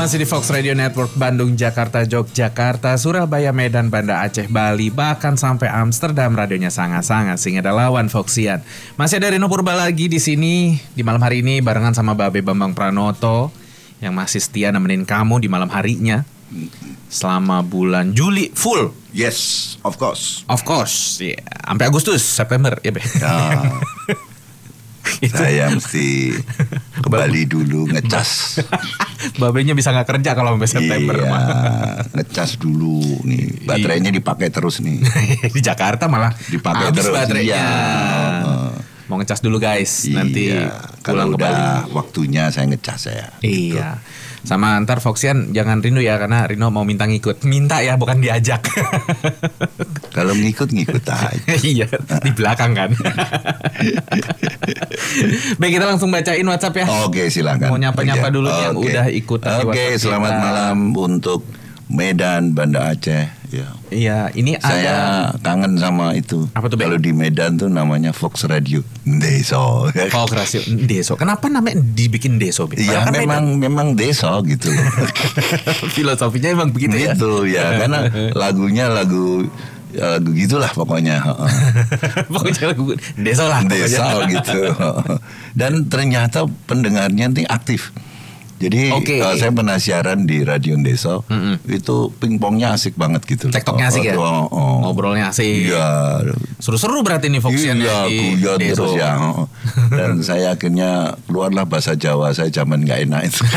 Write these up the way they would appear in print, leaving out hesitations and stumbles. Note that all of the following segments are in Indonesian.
Masih di Fox Radio Network Bandung, Jakarta, Yogyakarta, Surabaya, Medan, Banda Aceh, Bali, bahkan sampai Amsterdam. Radionya sangat-sangat sehingga ada lawan Foxian. Masih ada Rino Purba lagi di sini di malam hari ini barengan sama Babe Bambang Pranoto yang masih setia nemenin kamu di malam harinya selama bulan Juli full. Yes, of course. Of course, ya. Yeah. Sampai Agustus, September, ya Be. Ya. Saya mesti kembali dulu ngecas. Babenya bisa nggak kerja kalau sampai September. Iya, ngecas dulu nih. Baterainya dipakai terus nih. Di Jakarta malah dipakai habis terus baterainya. Iya. Mau ngecas dulu guys. Nanti kalau pulang udah kembali. waktunya saya ngecas saya. Iya. Sama ntar Foxian jangan rindu ya, karena Rino mau minta ngikut. Minta ya, bukan diajak. Kalau ngikut aja. Iya, di belakang kan. Baik, kita langsung bacain WhatsApp ya. Oke, silakan. Mau nyapa-nyapa dulu yang udah ikutan di Oke, WhatsApp selamat kita. malam untuk Medan, Banda Aceh. Ya. Iya, ini Saya ada kangen sama itu. Apa tuh, Bang? Kalau di Medan tuh namanya Fox Radio Deso. Fox Radio Deso. Kenapa namanya dibikin Deso? Iya, memang Deso gitu. Filosofinya emang begitu ya. Itu ya, karena lagunya lagu gitulah pokoknya. Pokoknya lagu Deso lah. Deso gitu. Dan ternyata pendengarnya nih aktif. Jadi saya pernah siaran di Radio Deso, itu pingpongnya asik banget gitu. TikToknya asik ya? Ngobrolnya asik. Iya. Seru-seru berarti nih Foxian ya. Iya, guyon terus ya. Dan saya akhirnya keluarlah bahasa Jawa saya zaman nggak enak itu.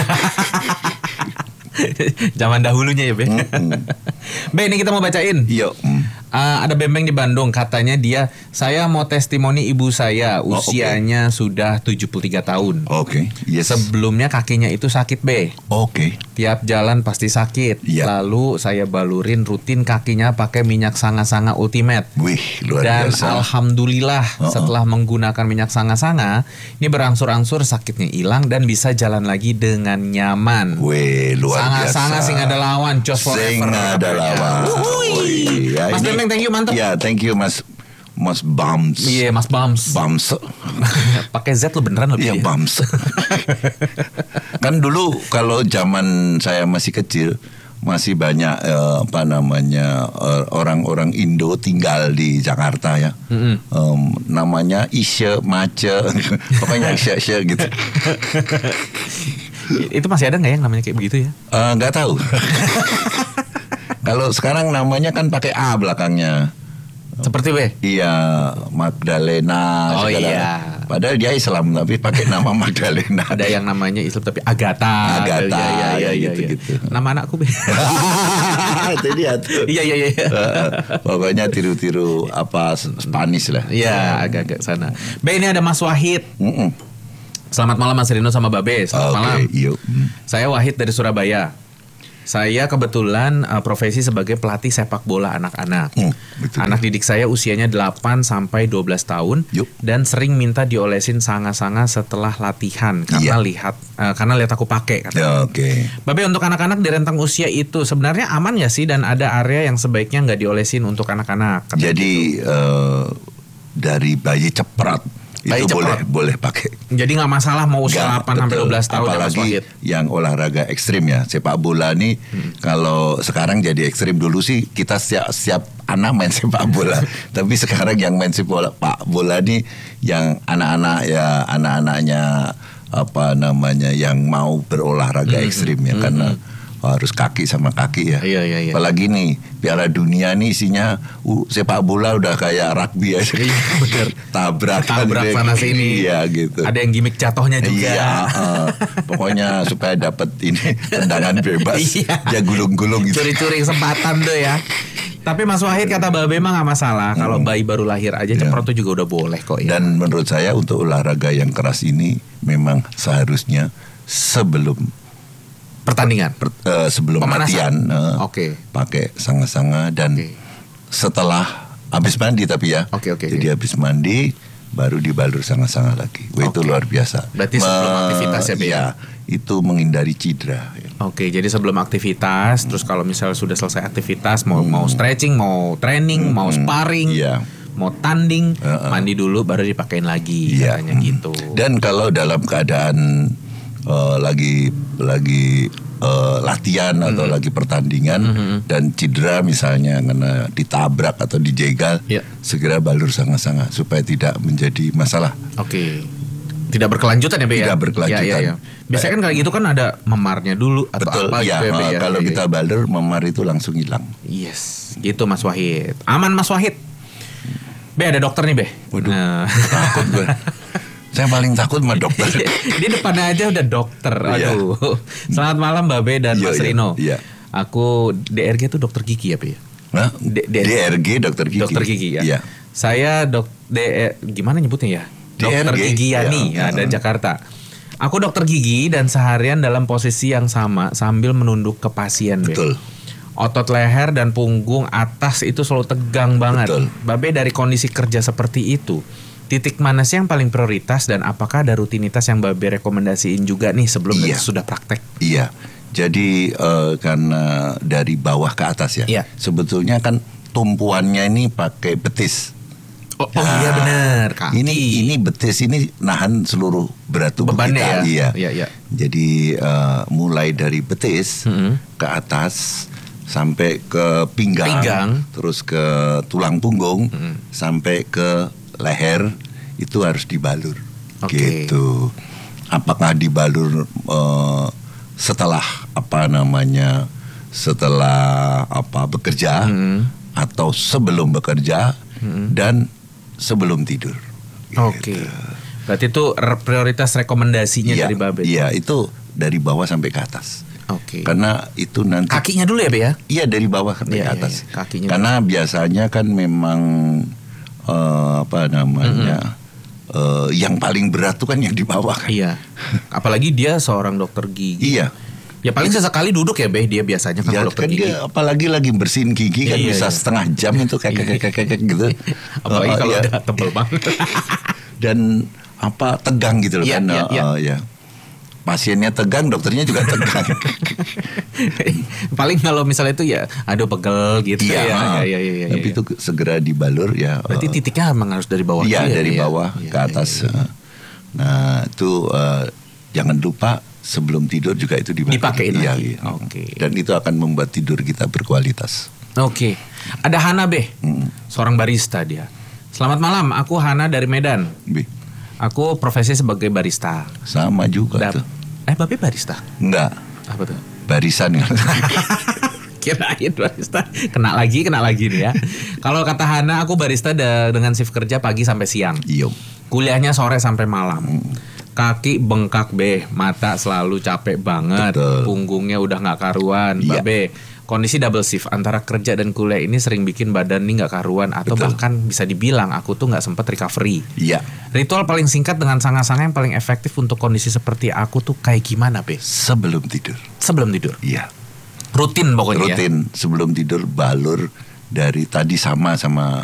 Zaman dahulunya ya Be. Be, ini kita mau bacain. Iya. Ada Bembeng di Bandung, katanya saya mau testimoni ibu saya, usianya sudah 73 tahun. Oke. Yes. Sebelumnya kakinya itu sakit Be. Oke. Tiap jalan pasti sakit. Lalu saya balurin rutin kakinya pakai minyak sanga-sanga Ultimate. Wih, luar Dan biasa. alhamdulillah setelah menggunakan minyak sanga-sanga, ini berangsur-angsur sakitnya hilang dan bisa jalan lagi dengan nyaman. Wih, luar biasa. Sanga-sanga sing ada lawan, just forever. Sing ada lawan. Ya, Mas Bembeng, thank you, mantap. Ya, thank you Mas Bams. Iya, Mas Bams. Bams. Pakai Z lo beneran lebih. Iya, Bams. Kan dulu kalau zaman saya masih kecil masih banyak orang-orang Indo tinggal di Jakarta ya. Namanya Isya, Mace, pokoknya Isya gitu. Itu masih ada nggak yang namanya kayak begitu ya? Nggak tahu. Kalau sekarang namanya kan pakai A belakangnya. Seperti Be? Iya, Magdalena. Oh segala. iya. Padahal dia Islam tapi pakai nama Magdalena. Ada yang namanya Islam tapi Agatha. Iya, gitu. Nama anakku Be. Itu dia tuh. Iya. Pokoknya tiru-tiru apa Spanish lah. Iya, agak-agak sana. Be, ini ada Mas Wahid. Selamat malam Mas Rino sama Babe. Selamat malam. Yuk. Saya Wahid dari Surabaya. Saya kebetulan profesi sebagai pelatih sepak bola anak-anak. Anak didik saya usianya 8 sampai 12 tahun. Dan sering minta diolesin sanga-sanga setelah latihan karena lihat aku pakai katanya. Babe, untuk anak-anak di rentang usia itu sebenarnya aman gak sih, dan ada area yang sebaiknya nggak diolesin untuk anak-anak? Jadi dari bayi ceprat itu boleh pakai. Jadi nggak masalah mau usia 8 sampai 12 tahun. Apalagi yang olahraga ekstrim ya, sepak bola nih. Kalau sekarang jadi ekstrim, dulu sih kita siap anak main sepak bola. Tapi sekarang yang main sepak bola nih yang anak-anaknya yang mau berolahraga ekstrim ya, karena harus kaki sama kaki ya. Iya. Apalagi nih Piala Dunia nih isinya sepak bola udah kayak rugby aja. Iya, bener. Tabrak sana sini. Iya gitu. Ada yang gimmick jatuhnya juga. Iya. Pokoknya supaya dapat ini tendangan bebas. Dia gulung-gulung gitu. Curi-curi kesempatan tuh ya. Tapi Mas Wahid kata Babe mah nggak masalah. Kalau bayi baru lahir aja ceprot tuh juga udah boleh kok ya. Dan menurut saya untuk olahraga yang keras ini memang seharusnya sebelum pertandingan, sebelum latihan, pakai sanga-sanga dan setelah habis mandi tapi ya. Jadi habis mandi baru dibalur sanga-sanga lagi. Itu luar biasa. Berarti sebelum aktivitas ya, Be? Iya, itu menghindari cedera. Jadi sebelum aktivitas, terus kalau misalnya sudah selesai aktivitas, mau stretching, mau training, mau sparring, mau tanding, mandi dulu baru dipakein lagi, katanya gitu. Dan kalau dalam keadaan lagi latihan atau lagi pertandingan dan cedera misalnya karena ditabrak atau dijegal, segera balur sanga-sanga supaya tidak menjadi masalah. Oke. Tidak berkelanjutan ya, Be? Tidak berkelanjutan. Ya. Biasanya kan kayak gitu kan ada memarnya dulu atau betul, apa gitu ya, Be? Kalau kita balur, memar itu langsung hilang. Yes, gitu Mas Wahid. Aman Mas Wahid. Be, ada dokter nih, Be. Waduh, takut gue. Saya paling takut sama dokter. Di depannya aja udah dokter. Aduh. Selamat malam Mbak Be dan Mas Rino. Iya. Aku DRG itu dokter gigi ya, Be? Nah, DRG dokter gigi. Dokter gigi ya. Iya. Saya gimana nyebutnya ya? Dokter DRG, Gigi Yani dari Jakarta. Aku dokter gigi dan seharian dalam posisi yang sama sambil menunduk ke pasien. Betul. Otot leher dan punggung atas itu selalu tegang banget. Betul. Babe, dari kondisi kerja seperti itu, titik mana sih yang paling prioritas dan apakah ada rutinitas yang Babe rekomendasiin juga nih sebelum sudah praktek? Iya. Jadi karena dari bawah ke atas ya. Iya. Sebetulnya kan tumpuannya ini pakai betis. Oh iya benar. Ini betis ini nahan seluruh berat tubuh bebannya kita. Iya. Jadi mulai dari betis ke atas sampai ke pinggang. Terus ke tulang punggung sampai ke leher itu harus dibalur. Gitu. Apakah dibalur setelah bekerja atau sebelum bekerja dan sebelum tidur. Oke. Berarti itu prioritas rekomendasinya dari Babe. Iya, itu dari bawah sampai ke atas. Oke. Karena itu nanti kakinya dulu ya, Be ya? Iya, dari bawah sampai ke atas. Iya. Kakinya karena dulu. Biasanya kan memang yang paling berat tuh kan yang di bawah kan. Iya. Apalagi dia seorang dokter gigi. Iya. Ya paling sesekali duduk ya, Be, dia biasanya kan kalau dokter gigi. Dia apalagi lagi bersihin gigi kan bisa setengah jam itu kayak gitu. Apalagi kalau udah tebel banget. Dan tegang gitu loh kan. Iya. Pasiennya tegang, dokternya juga tegang. Paling kalau misalnya itu ya aduh pegel gitu ya. Tapi itu segera dibalur ya. Berarti titiknya memang harus dari bawah. Iya, dari bawah ke atas. Nah, itu jangan lupa sebelum tidur juga itu dipakai lagi. Iya. Oke. Dan itu akan membuat tidur kita berkualitas. Oke. Ada Hana, Be. Seorang barista dia. Selamat malam, aku Hana dari Medan. Be. Aku profesi sebagai barista. Sama juga tuh. Babe barista? Enggak. Apa tuh? Barisan ya. Kirain barista. Kena lagi nih ya. Kalau kata Hana, aku barista dengan shift kerja pagi sampai siang. Iya. Kuliahnya sore sampai malam. Kaki bengkak, Be, mata selalu capek banget. Betul. Punggungnya udah nggak karuan, iya. Be. Kondisi double shift antara kerja dan kuliah ini sering bikin badan nih nggak karuan atau bahkan bisa dibilang aku tuh nggak sempet recovery. Iya. Ritual paling singkat dengan sanga-sanga yang paling efektif untuk kondisi seperti aku tuh kayak gimana, Be? Sebelum tidur. Sebelum tidur. Iya. Rutin pokoknya. Rutin sebelum tidur balur dari tadi sama